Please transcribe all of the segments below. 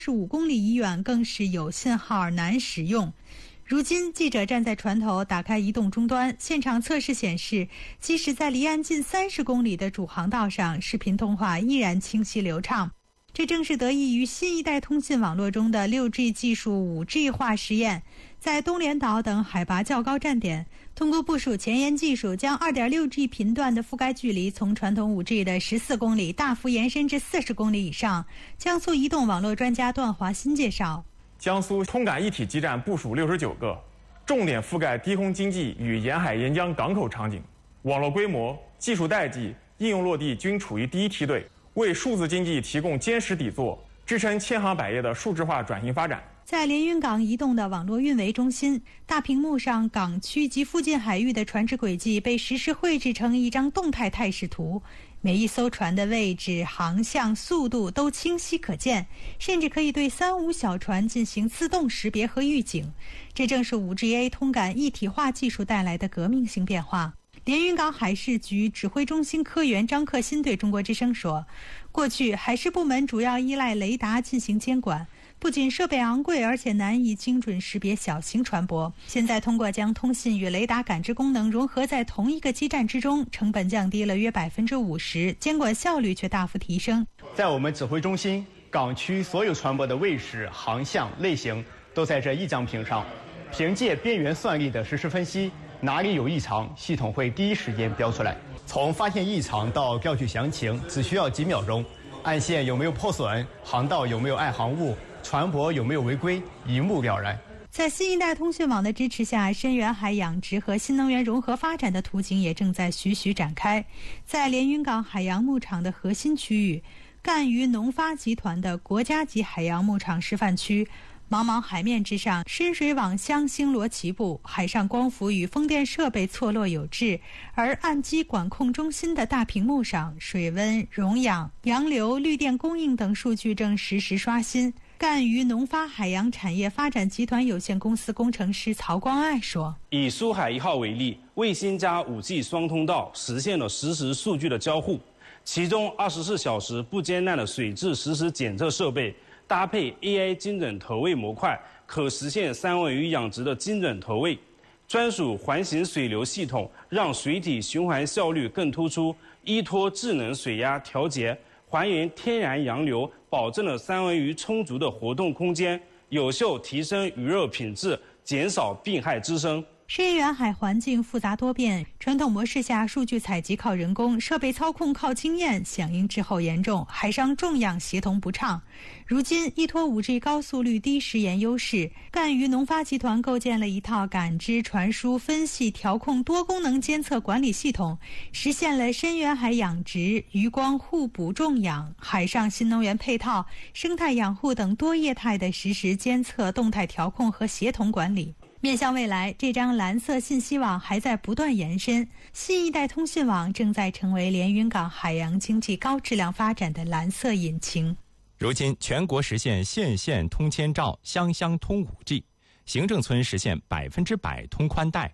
5公里以远更是有信号难使用。如今，记者站在船头，打开移动终端，现场测试显示，即使在离岸近30公里的主航道上，视频通话依然清晰流畅。这正是得益于新一代通信网络中的 6G 技术 5G 化实验。在东连岛等海拔较高站点，通过部署前沿技术，将 2.6G 频段的覆盖距离从传统 5G 的14公里大幅延伸至40公里以上。江苏移动网络专家段华新介绍， 江苏通感一体基站部署69个，重点覆盖低空经济与沿海沿江港口场景，网络规模、技术代际、应用落地均处于第一梯队，为数字经济提供坚实底座，支撑千行百业的数字化转型发展。 在连云港移动的网络运维中心，大屏幕上港区及附近海域的船只轨迹被实时绘制成一张动态态势图，每一艘船的位置、航向、速度都清晰可见，甚至可以对3、5小船进行自动识别和预警。这正是 5GA 通感一体化技术带来的革命性变化。连云港海事局指挥中心科员张克新对中国之声说，过去海事部门主要依赖雷达进行监管，不仅设备昂贵，而且难以精准识别小型船舶。现在通过将通信与雷达感知功能融合在同一个基站之中，成本降低了约50%，监管效率却大幅提升。 在我们指挥中心，港区所有船舶的位置、航向、类型都在这一张屏上，凭借边缘算力的实时分析，哪里有异常，系统会第一时间标出来。从发现异常到调取详情，只需要几秒钟。岸线有没有破损，航道有没有碍航物，船舶有没有违规，一目了然。 在新一代通讯网的支持下，深远海养殖和新能源融合发展的图景也正在徐徐展开。在连云港海洋牧场的核心区域，赣榆农发集团的国家级海洋牧场示范区，茫茫海面之上，深水网箱星罗棋布，海上光伏与风电设备错落有致，而岸基管控中心的大屏幕上，水温、溶氧、洋流、绿电供应等数据正实时刷新。赣榆农发海洋产业发展集团有限公司工程师曹光爱说， 以苏海1号为例，卫星加 5G 双通道实现了实时数据的交互，其中24小时不间断的水质实时检测设备搭配 AI 精准投喂模块，可实现三文鱼养殖的精准投喂。专属环形水流系统让水体循环效率更突出，依托智能水压调节，还原天然洋流，保证了三文鱼充足的活动空间，有效提升鱼肉品质，减少病害滋生。 深远海环境复杂多变，传统模式下数据采集靠人工，设备操控靠经验，响应滞后严重，海上重氧协同不畅。如今依托 5G 高速率低时延优势，赣榆农发集团构建了一套感知、传输、分析、调控多功能监测管理系统，实现了深远海养殖、渔光互补种养、海上新能源配套、生态养护等多业态的实时监测、动态调控和协同管理。面向未来，这张蓝色信息网还在不断延伸，新一代通信网正在成为连云港海洋经济高质量发展的蓝色引擎。 如今，全国实现县县通千兆、乡乡通5G， 行政村实现100%通宽带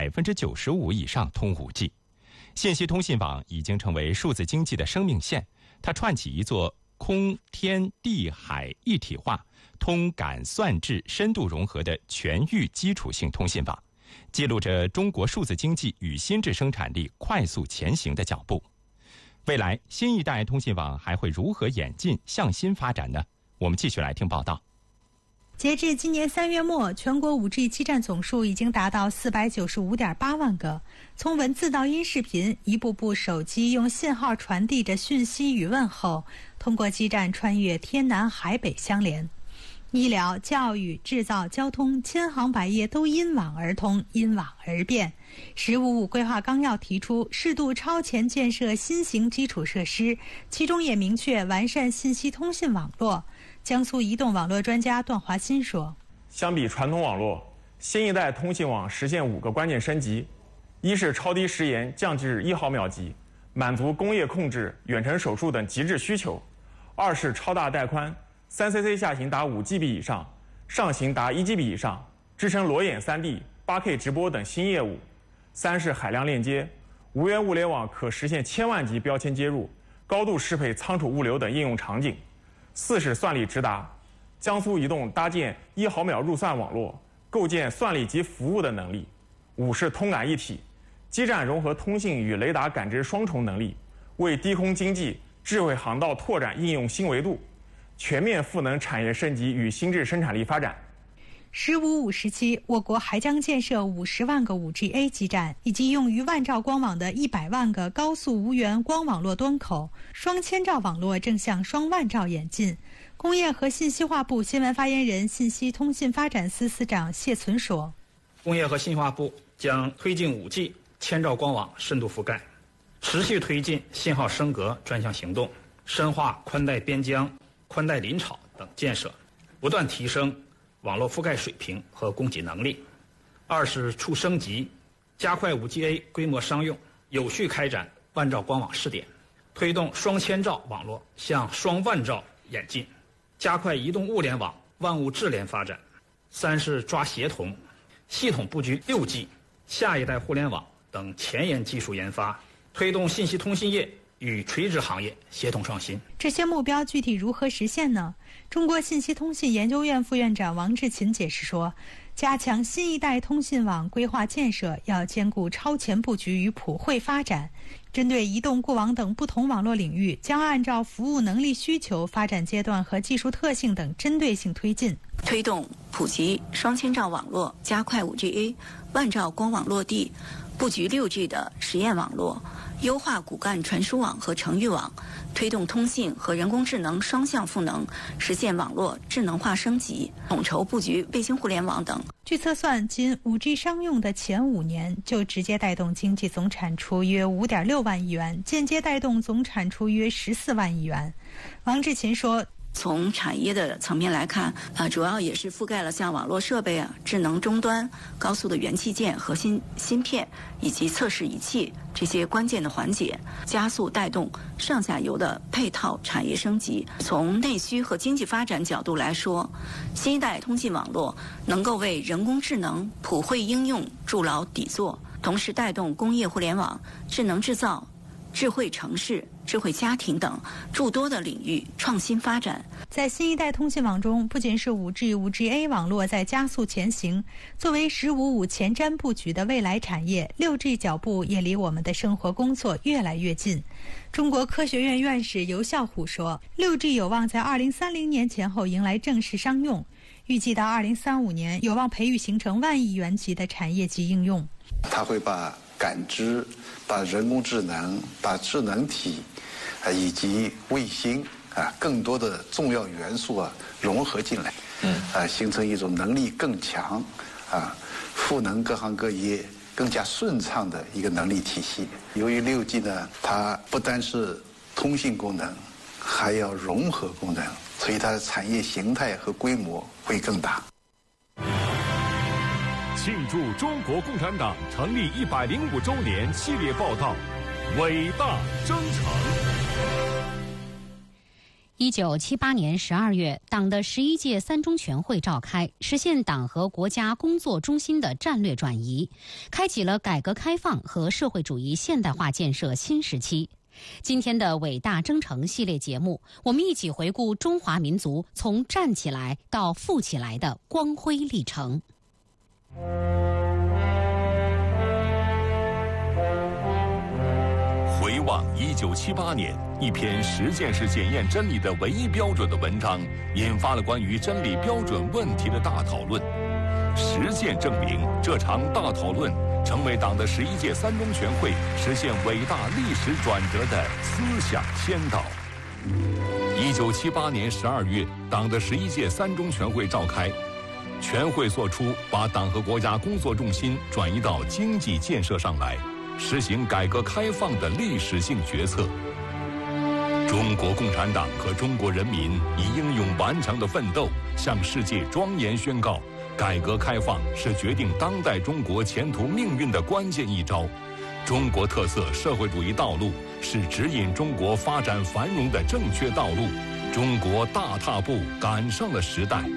，95%以上通5G。信息通信网已经成为数字经济的生命线，它串起一座空天地海一体化、通感算质深度融合的全域基础性通信网，记录着中国数字经济与新质生产力快速前行的脚步。未来新一代通信网还会如何演进向新发展呢？我们继续来听报道。 截至今年3月末，全国 5G 基站总数已经达到495.8万个。从文字到音视频，一部部手机用信号传递着讯息与问候，通过基站穿越天南海北相连。医疗、教育、制造、交通，千行百业都因网而通，因网而变。“15+5”规划纲要提出适度超前建设新型基础设施，其中也明确完善信息通信网络。江苏移动网络专家段华新说， 相比传统网络，新一代通信网实现5个关键升级：一是超低时延降至1毫秒级，满足工业控制、远程手术等极致需求；二是超大带宽，3cc 下行达5GB 以上，上行达1GB 以上，支撑裸眼3D、8K 直播等新业务；三是海量链接，无源物联网可实现1000万级标签接入，高度适配仓储物流等应用场景；四是算力直达， 江苏移动搭建1毫秒入算网络，构建算力及服务的能力。5是通感一体，基站融合通信与雷达感知双重能力，为低空经济、智慧航道拓展应用新维度，全面赋能产业升级与新质生产力发展。 “15五”时期，我国还将建设50万个 5G-A 基站，以及用于万兆光网的100万个高速无源光网络端口。双千兆网络正向双万兆演进。工业和信息化部新闻发言人、信息通信发展司司长谢存说：“ 工业和信息化部将推进5G 千兆光网深度覆盖，持续推进信号升格专项行动，深化宽带边疆、宽带临场等建设，不断提升网络覆盖水平和供给能力。2是促升级，加快 5G-A 规模商用，有序开展万兆光网试点，推动双千兆网络向双万兆演进，加快移动物联网万物智联发展。3是抓协同，系统布局6G、下一代互联网等前沿技术研发，推动信息通信业与垂直行业协同创新。 这些目标具体如何实现呢？中国信息通信研究院副院长王志勤解释说，加强新一代通信网规划建设，要兼顾超前布局与普惠发展。针对移动、固网等不同网络领域，将按照服务能力需求、发展阶段和技术特性等针对性推进， 推动普及双千兆网络，加快 5G-A 万兆光网落地，布局6G 的实验网络，优化骨干传输网和程域网，推动通信和人工智能双向赋能，实现网络智能化升级，统筹布局卫星互联网等。 据测算，仅 5G 商用的前5年就直接带动经济总产出约5.6万亿元，间接带动总产出约14万亿元。王志勤说， 从产业的层面来看，主要也是覆盖了像网络设备智能终端、高速的元器件、核心芯片以及测试仪器这些关键的环节，加速带动上下游的配套产业升级。从内需和经济发展角度来说，新一代通信网络能够为人工智能普惠应用筑牢底座，同时带动工业互联网、智能制造、智慧城市、智慧家庭等诸多的领域创新发展。 在新一代通信网中，不仅是 5G、5G-A 网络在加速前行，作为“15五”前瞻布局的未来产业，6G 脚步也离我们的生活工作越来越近。中国科学院院士尤孝虎说，6G 有望在2030年前后迎来正式商用，预计到2035年有望培育形成万亿元级的产业级应用。 它会把感知、把人工智能、把智能体以及卫星更多的重要元素融合进来，形成一种能力更强赋能各行各业更加顺畅的一个能力体系。由于6G 呢，它不单是通信功能，还要融合功能，所以它的产业形态和规模会更大。 庆祝中国共产党成立105周年系列报道，伟大征程。 1978年12月，党的11届三中全会召开，实现党和国家工作中心的战略转移，开启了改革开放和社会主义现代化建设新时期。今天的伟大征程系列节目，我们一起回顾中华民族从站起来到富起来的光辉历程。 回望1978年，一篇实践是检验真理的唯一标准的文章，引发了关于真理标准问题的大讨论。实践证明，这场大讨论成为党的11届三中全会实现伟大历史转折的思想先导。1978年12月，党的11届三中全会召开，全会作出把党和国家工作重心转移到经济建设上来，实行改革开放的历史性决策。中国共产党和中国人民以英勇顽强的奋斗，向世界庄严宣告，改革开放是决定当代中国前途命运的关键一招。中国特色社会主义道路是指引中国发展繁荣的正确道路。中国大踏步赶上了时代。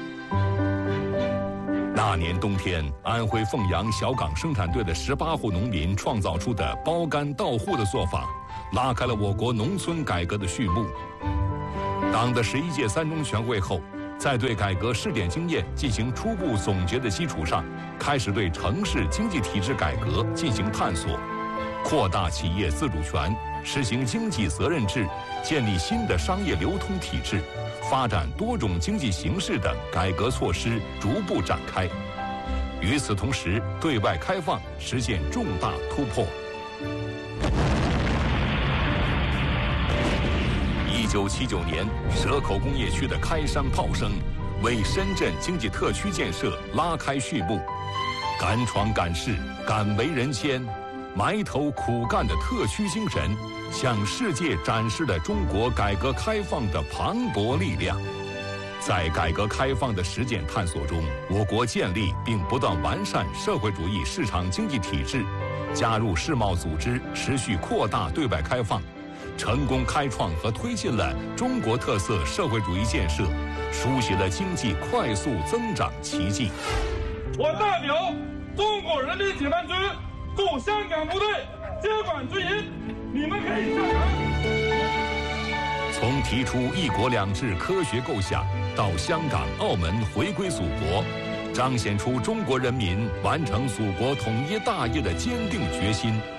那年冬天，安徽凤阳小岗生产队的18户农民创造出的包干到户的做法，拉开了我国农村改革的序幕。党的11届三中全会后， 在对改革试点经验进行初步总结的基础上，开始对城市经济体制改革进行探索，扩大企业自主权，实行经济责任制，建立新的商业流通体制，发展多种经济形式等改革措施逐步展开。与此同时，对外开放实现重大突破。1979年，蛇口工业区的开山炮声，为深圳经济特区建设拉开序幕。敢闯敢试、敢为人先，埋头苦干的特区精神，向世界展示了中国改革开放的磅礴力量。在改革开放的实践探索中，我国建立并不断完善社会主义市场经济体制，加入世贸组织，持续扩大对外开放，成功开创和推进了中国特色社会主义建设，书写了经济快速增长奇迹。 我代表中国人民解放军驻香港部队接管军营，你们可以下场。 从提出“一国两制”科学构想，到香港、澳门回归祖国，彰显出中国人民完成祖国统一大业的坚定决心。